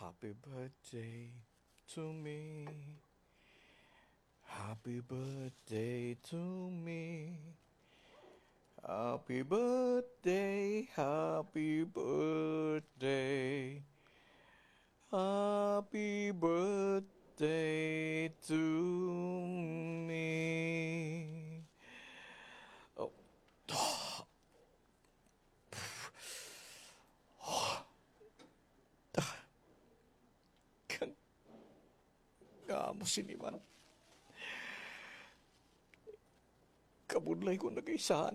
Happy birthday to me. Happy birthday to me. Happy birthday, happy birthday. Happy birthday to me. Oh. Kamu sini man. Kabudlay ko nag-isahan.